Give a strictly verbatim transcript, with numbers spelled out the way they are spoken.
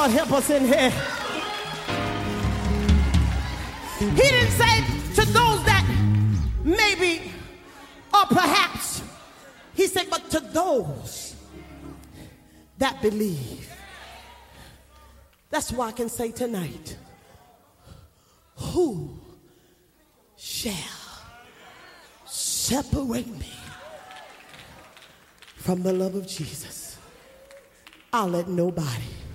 Lord help us in here. He didn't say to those that maybe or perhaps. He said, but to those that believe. That's why I can say tonight, who shall separate me from the love of Jesus? I'll let nobody.